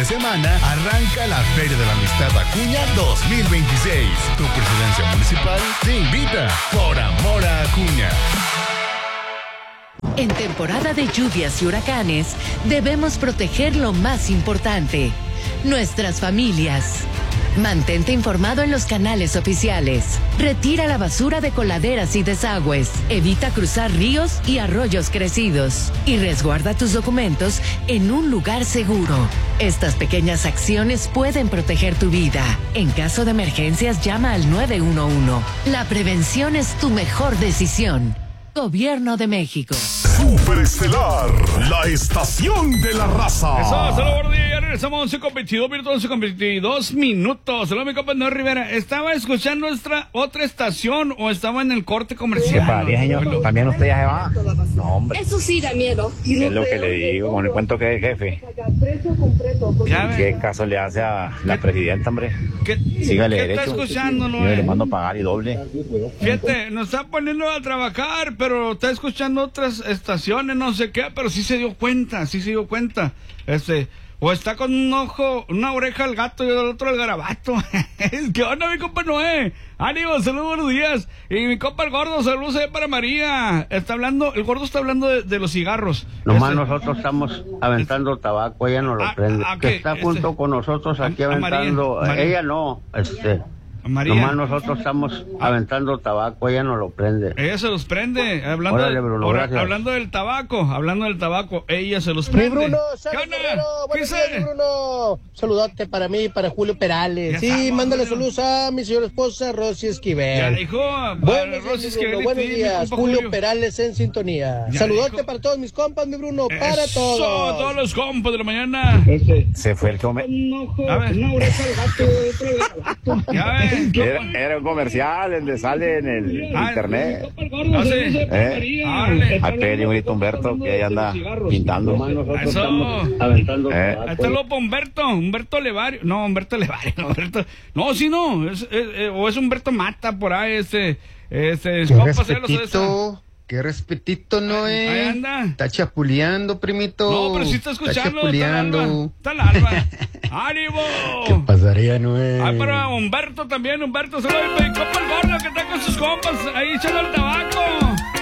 de semana arranca la Feria de la Amistad Acuña 2026. Tu presidencia municipal te invita por amor a Acuña. En temporada de lluvias y huracanes, debemos proteger lo más importante, nuestras familias. Mantente informado en los canales oficiales. Retira la basura de coladeras y desagües. Evita cruzar ríos y arroyos crecidos. Y resguarda tus documentos en un lugar seguro. Estas pequeñas acciones pueden proteger tu vida. En caso de emergencias, llama al 911. La prevención es tu mejor decisión. Gobierno de México. Superestelar, la estación de la raza. Eso, saludos, buenos días. Regresamos 11:22 minutos, 11:22 minutos. Saludos, mi compa Noé Rivera. ¿Estaba escuchando nuestra otra estación o estaba en el corte comercial? Para señor, también usted ya se va. No, hombre. Eso sí da miedo. Es lo que le digo, con el cuento que es jefe. ¿Qué caso le hace a la presidenta, hombre? Sígale ¿Qué derecho. está escuchando, Yo Noé? le mando a pagar y doble. Fíjate, nos está poniendo a trabajar, pero está escuchando otras estaciones, no sé qué, pero sí se dio cuenta. O está con un ojo, una oreja al gato y el otro al garabato. ¿Qué onda, mi compa Noé? Ánimo, saludos, buenos días. Y mi compa el gordo, saludos para María. El gordo está hablando de los cigarros. Nomás nosotros estamos aventando tabaco, ella no lo prende. ¿qué? Que está junto con nosotros aquí aventando, María. ella no, María. nomás nosotros estamos aventando tabaco, ella no lo prende. Ella se los prende. Hablando, Órale, Bruno, gracias. hablando del tabaco, ella se los prende. Mi Bruno, ¿Qué onda? buenos ¿Qué días, dice? mi Bruno. Saludote para mí, para Julio Perales. Ya Sí, estamos, mándale Julio. saludos a mi señora esposa, Rosy Ya Esquivel. dijo, Buenos Rosy días, Esquivel mi Bruno, y buenos ti, mi días. compa Julio Perales en sintonía. Ya Saludote dijo. para todos mis compas, mi Bruno, para Eso, todos. todos los compas de la mañana. Se fue el A ver. Ya ves. Era un comercial donde sale en el internet. No sé. Árale. Ahí pele un grito Humberto que ahí anda pintando. Eso. Aventando Eh. Ahí está Lopo Humberto Levario. No, Humberto Levario. No, sí, no. O es Humberto Mata por ahí, Qué compa, se los respetito, qué respetito, no Ahí es. anda. Está chapuleando, primito. No, pero sí está escuchando. chapuleando. Está el alba. ¡Ánimo! ¿Qué pasaría, no es? Ay, para Humberto también, saludos para mi compa el gordo que está con sus compas, ahí echando el tabaco.